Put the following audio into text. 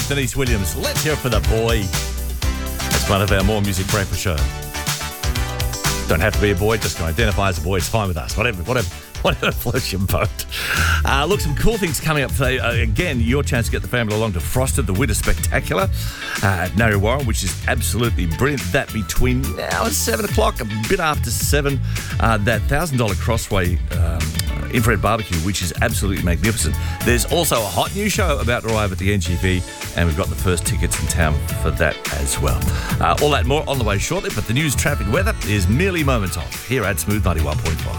Denise Williams. Let's hear it for the boy. It's part of our More Music Breakfast show. Don't have to be a boy, just identify as a boy. It's fine with us. Whatever floats your boat. Look, some cool things coming up today. Again, your chance to get the family along to Frosted, the Winter Spectacular at Narre, which is absolutely brilliant. That between now and 7 o'clock, a bit after 7, that $1,000 Crossway infrared barbecue, which is absolutely magnificent. There's also a hot new show about to arrive at the NGV, and we've got the first tickets in town for that as well. All that and more on the way shortly, but the news, traffic, weather is merely moments off here at Smooth 91.5.